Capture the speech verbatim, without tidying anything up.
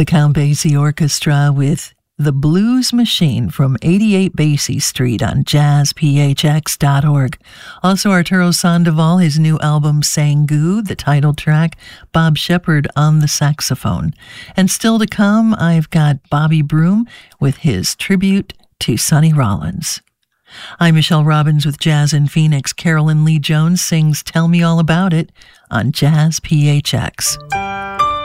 The Count Basie Orchestra with The Blues Machine from eighty-eight Basie Street on jazz p h x dot org. Also Arturo Sandoval, his new album Sangu, the title track, Bob Shepard on the saxophone. And still to come, I've got Bobby Broom with his tribute to Sonny Rollins. I'm Michelle Robbins with Jazz in Phoenix. Carolyn Lee Jones sings Tell Me All About It on Jazz P H X.